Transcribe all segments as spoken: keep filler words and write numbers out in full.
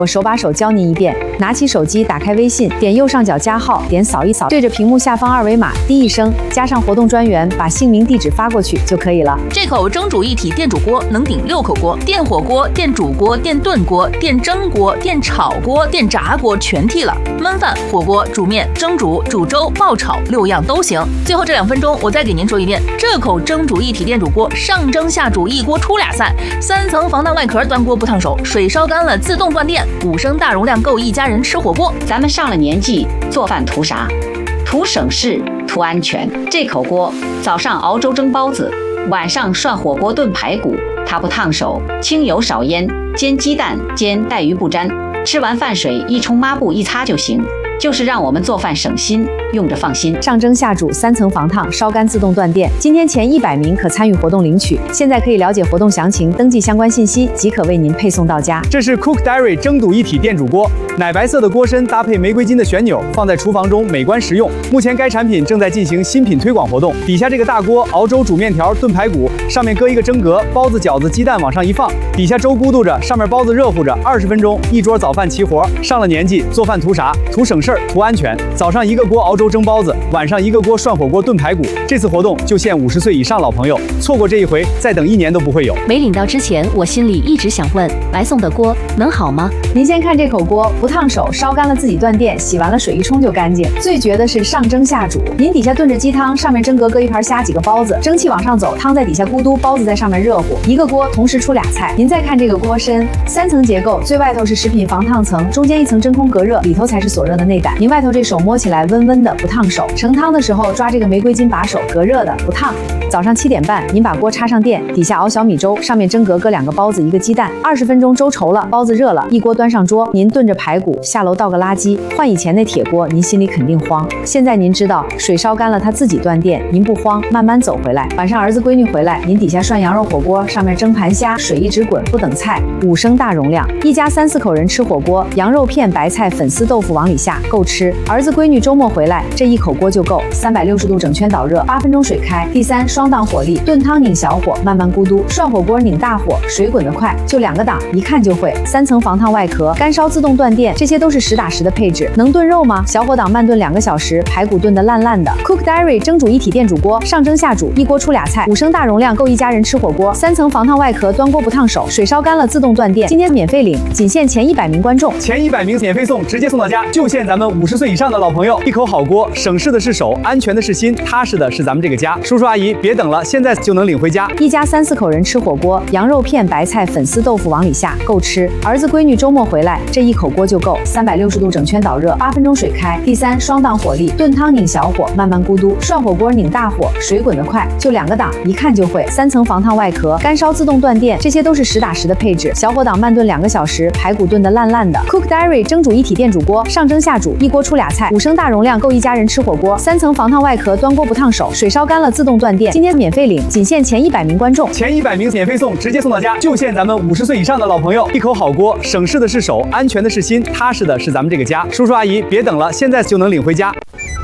我手把手教您一遍，拿起手机，打开微信，点右上角加号，点扫一扫，对着屏幕下方二维码，滴一声，加上活动专员，把姓名、地址发过去就可以了。 这口蒸煮一体电煮锅能顶六口锅，电火锅、电煮锅、电炖锅、电蒸锅、电炒锅、电炸锅全替了，焖饭、火锅、煮面、蒸煮、煮粥、爆炒六样都行。最后这两分钟，我再给您说一遍，这口蒸煮一体电煮锅上蒸下煮一锅出俩菜，三层防弹外壳，端锅不烫手，水烧干了自动断电。五升大容量够一家人吃火锅。 咱们上了年纪，做饭图啥？图省事，图安全。这口锅早上熬粥蒸包子，晚上涮火锅炖排骨，它不烫手，清油少烟，煎鸡蛋煎带鱼不沾，吃完饭水一冲抹布一擦就行。就是让我们做饭省心，用着放心。 上蒸下煮，三层防烫，烧干自动断电。今天前一百名可参与活动领取。现在可以了解活动详情，登记相关信息，即可为您配送到家。 这是 Cook Diary 蒸煮一体电煮锅，奶白色的锅身搭配玫瑰金的旋钮，放在厨房中美观实用。目前该产品正在进行新品推广活动。底下这个大锅熬粥、煮面条、炖排骨，上面搁一个蒸格，包子、饺子、鸡蛋往上一放，底下粥咕嘟着，上面包子热乎着，二十分钟一桌早饭齐活。上了年纪，做饭图啥？图省事儿，图安全。早上一个锅熬粥蒸包子，晚上一个锅涮火锅炖排骨。这次活动就限五十岁以上老朋友，错过这一回，再等一年都不会有。 没领到之前，我心里一直想问，来送的锅能好吗？ 您先看这口锅，不烫手，烧干了自己断电，洗完了水一冲就干净。最绝的是上蒸下煮，您底下炖着鸡汤，上面蒸格搁一盘虾几个包子，蒸汽往上走，汤在底下咕嘟，包子在上面热乎，一个锅同时出俩菜。您再看这个锅身，三层结构，最外头是食品防烫层，中间一层真空隔热，里头才是锁热的内胆。您外头这手摸起来温温的，不烫手。盛汤的时候抓这个玫瑰金把手，隔热的，不烫。早上七点半，您把锅插上电，底下熬小米粥，上面蒸格搁两个包子，一个鸡蛋，二十分钟粥稠了，包子热了，一锅端上桌，您炖着排骨，下楼倒个垃圾。换以前那铁锅，您心里肯定慌。现在您知道，水烧干了它自己断电，您不慌，慢慢走回来。晚上儿子闺女回来，您底下涮羊肉火锅，上面蒸盘虾，水一直滚，不等菜。五升大容量，一家三四口人吃火锅，羊肉片、白菜、粉丝、豆腐往里下，够吃。儿子闺女周末回来，这一口锅就够。三百六十度整圈导热，八分钟水开。第三，双档火力，炖汤拧小火，慢慢咕嘟；涮火锅拧大火，水滚得快，就两个档，一看就会。三层防烫外壳，干烧自动断电，这些都是实打实的配置。能炖肉吗？小火档慢炖两个小时，排骨炖得烂烂的。Cook Diary 蒸煮一体电煮锅，上蒸下煮，一锅出俩菜，五升大容量够一家人吃火锅。三层防烫外壳，端锅不烫手，水烧干了自动断电。今天免费领，仅限前一百名观众， 前一百名免费送，直接送到家，就限咱们五十岁以上的老朋友。一口好锅，省事的是手，安全的是心，踏实的是咱们这个家。叔叔阿姨别等了，现在就能领回家。 一家三四口人吃火锅，羊肉片、白菜、粉丝、豆腐往里下，够吃。儿子闺女周末回来，这一口锅就够。三百六十度整圈导热，八分钟水开。第三，双档火力，炖汤拧小火，慢慢咕嘟；涮火锅拧大火，水滚得快，就两个档，一看就会。三层防烫外壳，干烧自动断电，这些都是实打实的配置。小火档慢炖两个小时，排骨炖得烂烂的。Cook Diary 蒸煮一体电煮锅，上蒸下煮，一锅出俩菜，五升大容量够一家人吃火锅。三层防烫外壳，端锅不烫手，水烧干了自动断电。今天免费领，仅限前一百名观众， 前一百名免费送，直接送到家，就限咱们五十岁以上的老朋友。一口好锅，省事的是手，安全的是心，踏实的是咱们这个家。叔叔阿姨别等了，现在就能领回家。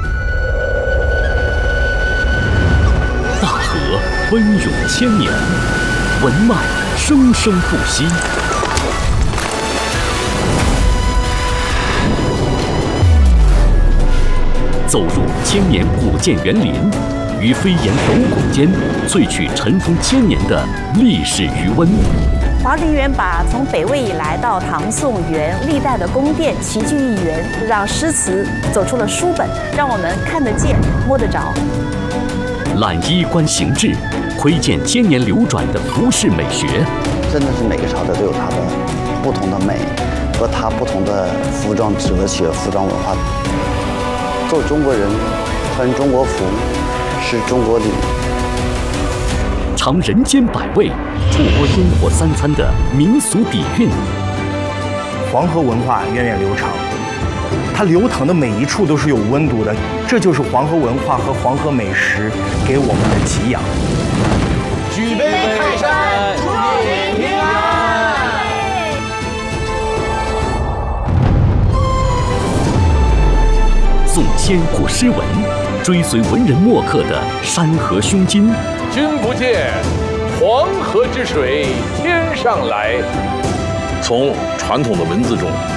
大河奔涌千年，文脉生生不息。走入千年古建园林，于飞檐斗拱间萃取尘封千年的历史余温。 华林园把从北魏以来到唐宋元历代的宫殿齐聚一园，让诗词走出了书本，让我们看得见、摸得着。 揽衣观形制，窥见千年流转的服饰美学。 真的是每个朝代都有它的不同的美和它不同的服装哲学、服装文化。做中国人，穿中国服，是中国礼。 尝人间百味，触摸烟火三餐的民俗底蕴。 黄河文化源远流长，它流淌的每一处都是有温度的，这就是黄河文化和黄河美食给我们的给养。 举杯泰山，祝你平安。 诵千古诗文，追随文人墨客的山河胸襟。 君不见，黄河之水天上来。 从传统的文字中